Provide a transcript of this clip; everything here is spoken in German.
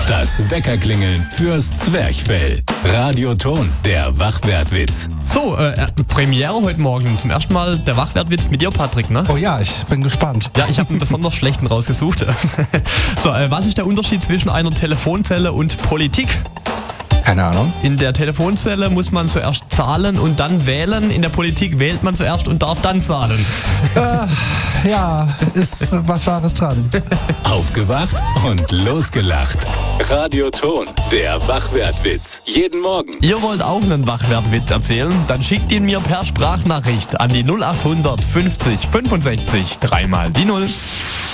Das Weckerklingeln fürs Zwerchfell. Radioton, der Wachwertwitz. So, Premiere heute Morgen. Zum ersten Mal der Wachwertwitz mit dir, Patrick, ne? Oh ja, ich bin gespannt. Ja, ich habe einen besonders schlechten rausgesucht. So, was ist der Unterschied zwischen einer Telefonzelle und Politik? Keine Ahnung. In der Telefonzelle muss man zuerst zahlen und dann wählen. In der Politik wählt man zuerst und darf dann zahlen. Ja, ist was Wahres dran. Aufgewacht und losgelacht. Radioton, der Wachwertwitz. Jeden Morgen. Ihr wollt auch einen Wachwertwitz erzählen? Dann schickt ihn mir per Sprachnachricht an die 0800 50 65 3 mal die 0.